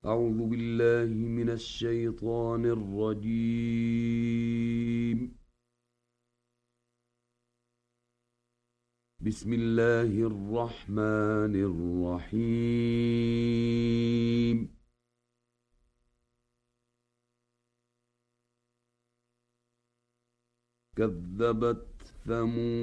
أعوذ بالله من الشيطان الرجيم. بسم الله الرحمن الرحيم. كذبت ثمود